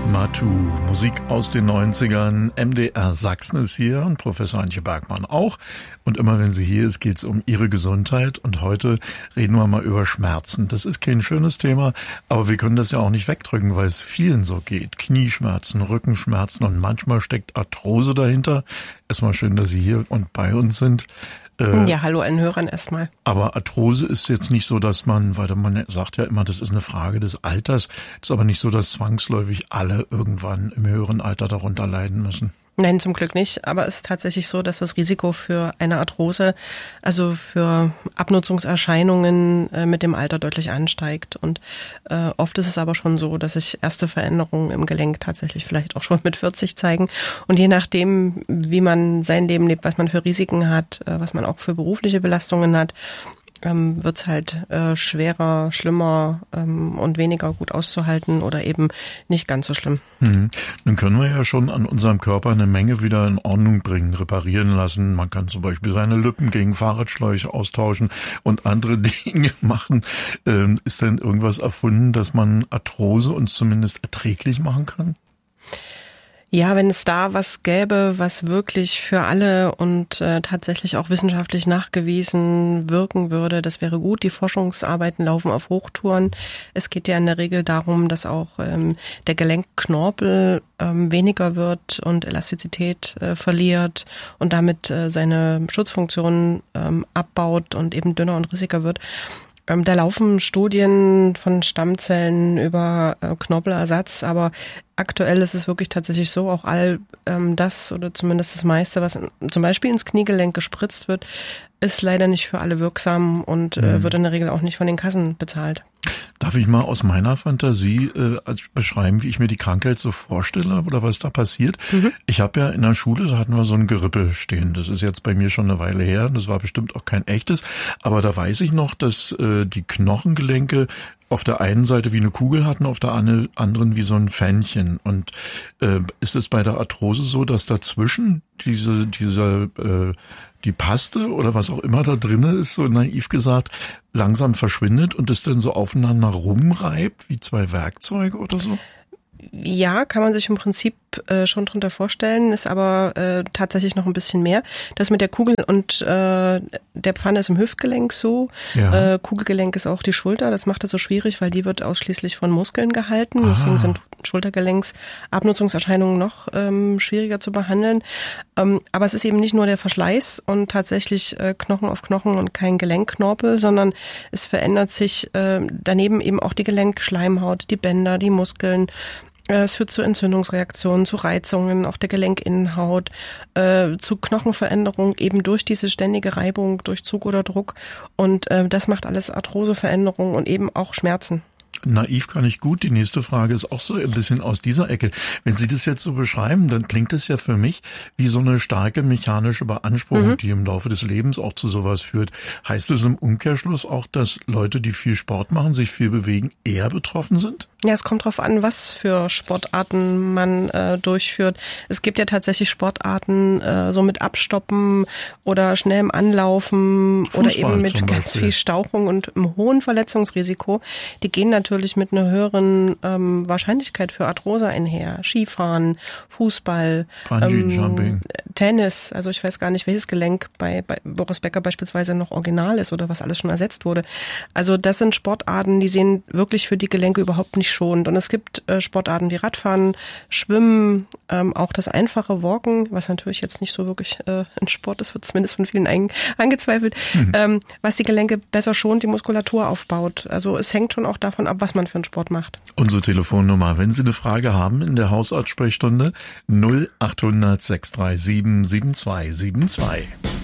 Matu, Musik aus den 90ern. MDR Sachsen ist hier und Professor Antje Bergmann auch. Und immer wenn sie hier ist, geht es um ihre Gesundheit. Und heute reden wir mal über Schmerzen. Das ist kein schönes Thema, aber wir können das ja auch nicht wegdrücken, weil es vielen so geht. Knieschmerzen, Rückenschmerzen und manchmal steckt Arthrose dahinter. Erstmal schön, dass Sie hier und bei uns sind. Ja, hallo allen Hörern erstmal. Aber Arthrose ist jetzt nicht so, dass man, weil man sagt ja immer, das ist eine Frage des Alters, ist aber nicht so, dass zwangsläufig alle irgendwann im höheren Alter darunter leiden müssen. Nein, zum Glück nicht. Aber es ist tatsächlich so, dass das Risiko für eine Arthrose, also für Abnutzungserscheinungen mit dem Alter deutlich ansteigt. Und oft ist es aber schon so, dass sich erste Veränderungen im Gelenk tatsächlich vielleicht auch schon mit 40 zeigen. Und je nachdem, wie man sein Leben lebt, was man für Risiken hat, was man auch für berufliche Belastungen hat, wird's halt schwerer, schlimmer und weniger gut auszuhalten oder eben nicht ganz so schlimm. Nun können wir ja schon an unserem Körper eine Menge wieder in Ordnung bringen, reparieren lassen. Man kann zum Beispiel seine Lippen gegen Fahrradschläuche austauschen und andere Dinge machen. Ist denn irgendwas erfunden, dass man Arthrose uns zumindest erträglich machen kann? Ja, wenn es da was gäbe, was wirklich für alle und tatsächlich auch wissenschaftlich nachgewiesen wirken würde, das wäre gut. Die Forschungsarbeiten laufen auf Hochtouren. Es geht ja in der Regel darum, dass auch der Gelenkknorpel weniger wird und Elastizität verliert und damit seine Schutzfunktion abbaut und eben dünner und rissiger wird. Da laufen Studien von Stammzellen über Knorpelersatz, aber aktuell ist es wirklich tatsächlich so, auch all das oder zumindest das meiste, was zum Beispiel ins Kniegelenk gespritzt wird, ist leider nicht für alle wirksam und wird in der Regel auch nicht von den Kassen bezahlt. Darf ich mal aus meiner Fantasie beschreiben, wie ich mir die Krankheit so vorstelle oder was da passiert? Ich habe ja in der Schule, da hatten wir so ein Gerippe stehen. Das ist jetzt bei mir schon eine Weile her. Das war bestimmt auch kein echtes. Aber da weiß ich noch, dass die Knochengelenke auf der einen Seite wie eine Kugel hatten, auf der anderen wie so ein Fännchen. Und ist es bei der Arthrose so, dass dazwischen die Paste oder was auch immer da drinne ist, so naiv gesagt, langsam verschwindet und es dann so aufeinander rumreibt, wie zwei Werkzeuge oder so? Ja, kann man sich im Prinzip schon drunter vorstellen, ist aber tatsächlich noch ein bisschen mehr. Das mit der Kugel und der Pfanne ist im Hüftgelenk so. Ja. Kugelgelenk ist auch die Schulter. Das macht es so schwierig, weil die wird ausschließlich von Muskeln gehalten. Deswegen sind Schultergelenksabnutzungserscheinungen noch schwieriger zu behandeln. Aber es ist eben nicht nur der Verschleiß und tatsächlich Knochen auf Knochen und kein Gelenkknorpel, sondern es verändert sich daneben eben auch die Gelenkschleimhaut, die Bänder, die Muskeln. Es führt zu Entzündungsreaktionen, zu Reizungen, auch der Gelenkinnenhaut, zu Knochenveränderung eben durch diese ständige Reibung, durch Zug oder Druck. Und das macht alles Arthroseveränderungen und eben auch Schmerzen. Naiv kann ich gut. Die nächste Frage ist auch so ein bisschen aus dieser Ecke. Wenn Sie das jetzt so beschreiben, dann klingt es ja für mich wie so eine starke mechanische Beanspruchung, die im Laufe des Lebens auch zu sowas führt. Heißt es im Umkehrschluss auch, dass Leute, die viel Sport machen, sich viel bewegen, eher betroffen sind? Ja, es kommt drauf an, was für Sportarten man durchführt. Es gibt ja tatsächlich Sportarten so mit Abstoppen oder schnellem Anlaufen Fußball oder eben mit ganz viel Stauchung und einem hohen Verletzungsrisiko. Die gehen natürlich mit einer höheren Wahrscheinlichkeit für Arthrose einher. Skifahren, Fußball, Bungee-Jumping, Tennis. Also ich weiß gar nicht, welches Gelenk bei Boris Becker beispielsweise noch original ist oder was alles schon ersetzt wurde. Also das sind Sportarten, die sehen wirklich für die Gelenke überhaupt nicht schonend. Und es gibt Sportarten wie Radfahren, Schwimmen, auch das einfache Walken, was natürlich jetzt nicht so wirklich ein Sport ist, wird zumindest von vielen angezweifelt, was die Gelenke besser schont, die Muskulatur aufbaut. Also es hängt schon auch davon ab, was man für einen Sport macht. Unsere Telefonnummer, wenn Sie eine Frage haben in der Hausarztsprechstunde, 0800 637 7272.